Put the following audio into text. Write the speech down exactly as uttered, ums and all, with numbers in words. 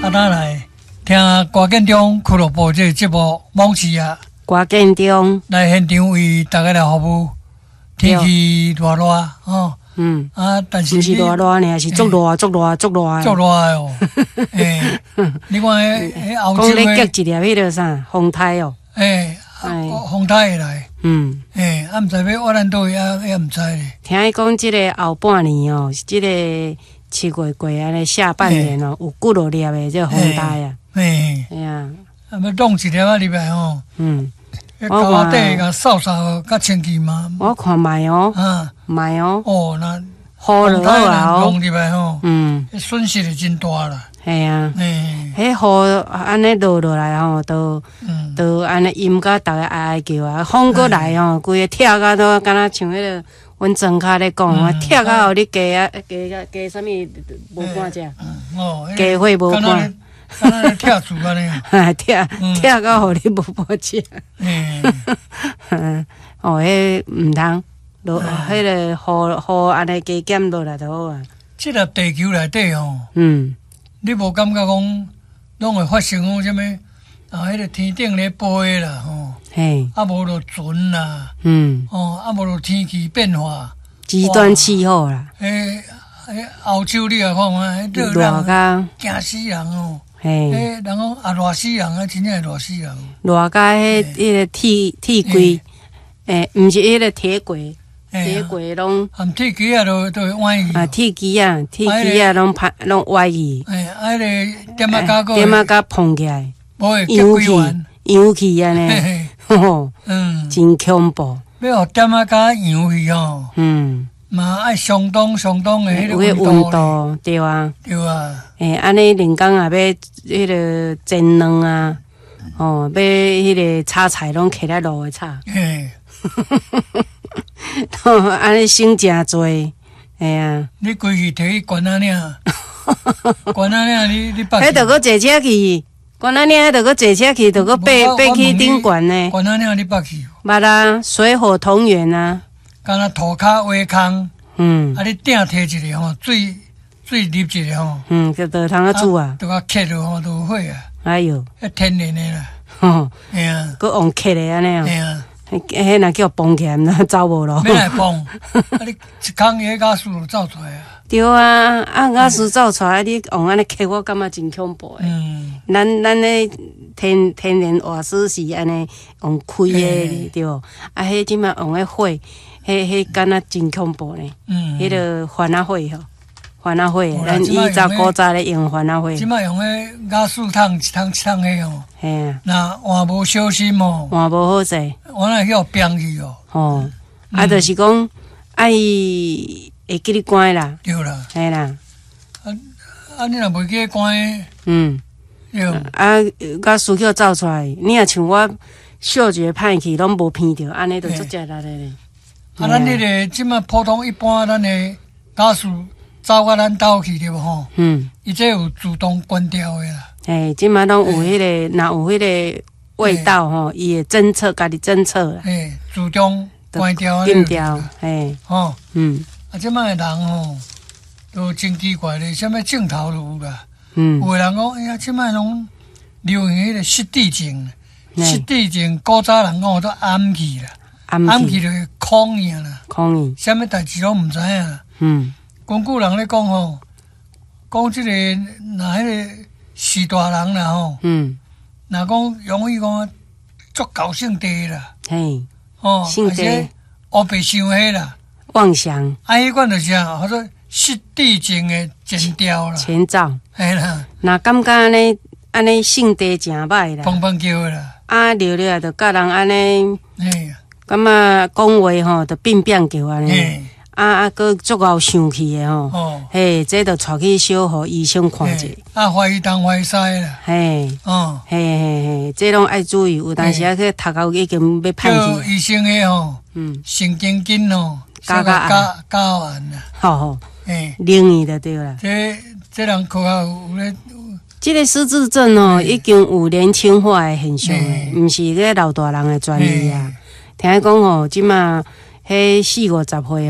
啊，咱来听歌建中俱乐部这个节目往事啊。 歌建中来现场为大家来服务。天气热热哦。嗯。啊，但是不是热热呢，是足热、足热、足热。 足热哦。诶，你看迄迄澳洲讲咧结一粒迄个啥风台哦。 诶，风台会来。嗯。诶，啊，毋知要我咱倒也也毋知咧。 听伊讲，即个后半年哦，即个七月过安尼下半年哦，有几落粒的这风台啊。 诶。哎呀，啊，要弄一粒啊入来哦。嗯。我看底甲扫扫较清气嘛。 我看卖哦。啊，卖哦。 哦，那雨落啊哦。 弄入来吼。嗯。损失就真大啦。 系啊。诶。迄雨安尼落落来吼，都都安尼阴甲逐个哀哀叫啊，风过来吼，规个拆甲都敢若像迄个阮庄脚咧讲啊，拆甲互你加啊加加啥物无半只。哦。加货无半。 敢若咧拆厝安尼。 哈，拆拆到互你无半只。嗯。哦，迄毋通落，迄个雨雨安尼加减落来就好啊。 即个地球内底吼，嗯，你无感觉讲，拢会发生讲啥物啊？迄个天顶咧飞啦，吼，嘿，啊无落船啦，嗯，哦，啊无落天气变化， 极端气候啦。 诶，诶，欧洲你也看看，热人惊死人哦。嘿，诶，人讲啊热死人啊，真正热死人。 热甲迄迄个铁铁轨，诶，毋是迄个铁轨，铁轨拢， 含铁轨啊，都都会歪去。 啊，铁轨啊，铁轨啊，拢拍拢歪去。 诶，啊，迄个点啊加个， 点啊加碰起来， 扬起， 扬起安尼，吼，嗯，真恐怖。 要学点啊加扬起吼，嗯。嘛爱相当相当的迄个温度， 对啊， 对啊。 诶，安尼人工也要迄个煎卵啊，哦，要迄个炒菜拢起来落去炒。嘿，安尼省真多，哎啊。 你规去摕去关仔岭，关仔岭你你捌？ 迄着搁坐车去，关仔岭迄着搁坐车去，着搁爬爬去顶悬呢。 关仔岭你捌去？ 捌啊，水火同源啊。 敢若涂骹挖空，嗯，啊，你顶摕一个吼，水水入一个吼， 嗯，就都通啊煮啊， 都甲吸落吼，都有火啊。 哎哟， 迄天然的啦， 吼，哎呀，佮用吸的安尼啊，哎呀，迄若叫崩起来，那走无咯。 免来崩，啊，你一空个假树就走出来啊。 对啊，啊，假树走出来，你用安尼吸，我感觉真恐怖诶。嗯，咱咱咧天天然瓦斯是安尼用开的，对，啊，迄即马用个火。迄迄敢若真恐怖呢，嗯，迄个番仔火吼，番仔火，咱以前古早咧用番仔火。 即摆用迄雅树桶一桶一桶迄吼，嘿啊，那换无小心哦， 换无好势， 我那叫冰去哦。 哦，啊，就是讲爱会记你关啦， 对啦， 嘿啦， 啊啊，你若袂记关，嗯， 对，啊，雅树叫走出来，你若像我嗅觉歹去，拢无闻着，安尼就足食力的咧。 啊，咱迄个即马普通一般，咱的假树走到咱兜去对无吼？嗯，伊这有自动关掉的啦。 诶，即马拢有迄个，若有迄个味道吼，伊会侦测，家己侦测啦。 诶，自动关掉。 禁掉，诶，吼， 嗯。啊，即马的人吼，都真奇怪咧，啥物镜头都有啦。嗯。有的人讲，哎呀，即马拢流行迄个湿地镜，湿地镜古早人讲都暗去啦。暗去就是空去啦， 空去， 啥物代志拢毋知影啦。嗯，讲古人咧讲吼，讲即个若迄个是大人啦吼，嗯，若讲容易讲足高性地啦，嘿，哦，性地，黑白想迄啦， 妄想， 啊，迄款就是啊，或者湿地镜的前调啦， 前兆， 系啦。 若感觉安尼安尼性地真歹啦， 蹦蹦叫啦， 啊，聊聊就甲人安尼，嘿。感觉讲话吼，就变变叫安尼，啊啊，搁足够生气的吼，嘿，这着带去小互医生看者。 啊，怀疑东怀西啦， 嘿，哦，嘿嘿嘿，这拢爱注意，有当时啊去读到已经要歹去。 叫医生的吼，嗯，神经筋吼，加加加加完啦， 吼吼，嘿，灵异就对啦。 这这人科学有咧。 这个失智症哦，已经有年轻化的现象，毋是个老大人的专利啊。听讲吼，即马迄四五十岁。